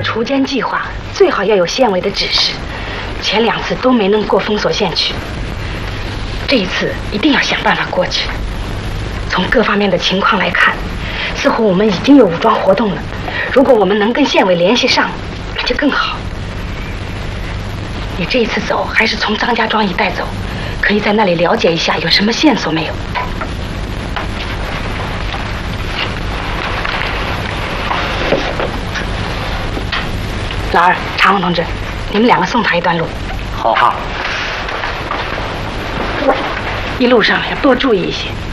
除奸计划最好要有县委的指示，前2次都没能过封锁线去，这一次一定要想办法过去。从各方面的情况来看，似乎我们已经有武装活动了。如果我们能跟县委联系上，那就更好。你这一次走还是从张家庄一带走，可以在那里了解一下有什么线索没有。老二，常红同志，你们2个送他一段路。 好。 一路上要多注意一些。